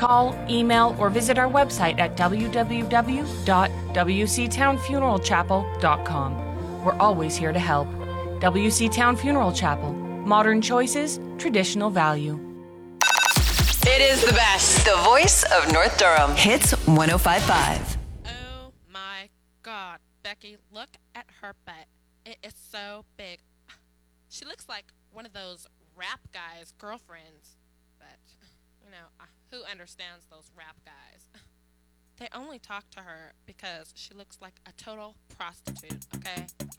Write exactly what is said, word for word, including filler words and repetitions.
Call, email, or visit our website at w w w dot w c town funeral chapel dot com. We're always here to help. W C Town Funeral Chapel. Modern choices, traditional value. It is the best. The voice of North Durham. Hits one oh five point five. Oh my God, Becky, look at her butt. It is so big. She looks like one of those rap guys' girlfriends. But, you know, uh, who understands those rap guys? They only talk to her because she looks like a total prostitute, okay?